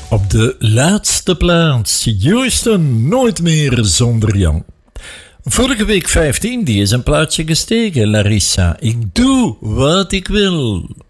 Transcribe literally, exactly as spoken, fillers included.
Op de laatste plaats, Houston, Nooit meer zonder Jan. Vorige week vijftien, die is een plaatsje gestegen, Larissa. Ik doe wat ik wil.